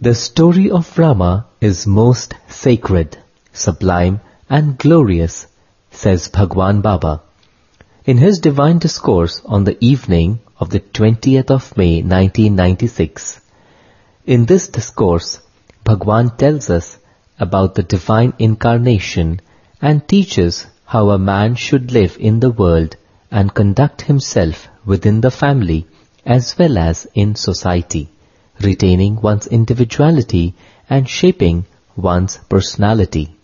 The story of Rama is most sacred, sublime and glorious, says Bhagwan Baba. In his divine discourse on the evening of the 20th of May 1996, in this discourse, Bhagwan tells us about the divine incarnation and teaches how a man should live in the world and conduct himself within the family as well as in society, retaining one's individuality and shaping one's personality.